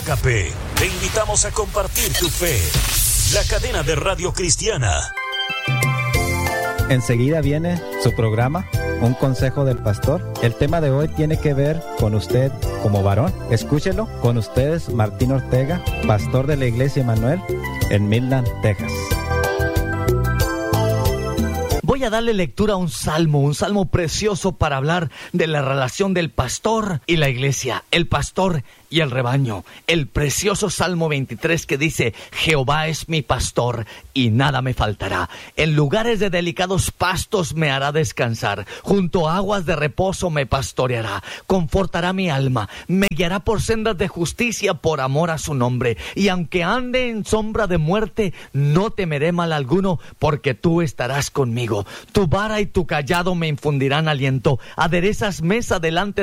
Agape, te invitamos a compartir tu fe. La cadena de radio cristiana. Enseguida viene su programa, Un Consejo del Pastor. El tema de hoy tiene que ver con usted como varón. Escúchelo. Con ustedes, Martín Ortega, pastor de la Iglesia Emmanuel en Midland, Texas. Voy a darle lectura a un salmo precioso para hablar de la relación del pastor y la iglesia, el pastor y el rebaño. El precioso Salmo 23 que dice: Jehová es mi pastor y nada me faltará. En lugares de delicados pastos me hará descansar. Junto a aguas de reposo me pastoreará. Confortará mi alma. Me guiará por sendas de justicia por amor a su nombre. Y aunque ande en sombra de muerte, no temeré mal alguno, porque tú estarás conmigo. Tu vara y tu cayado me infundirán aliento. Aderezas mesa delante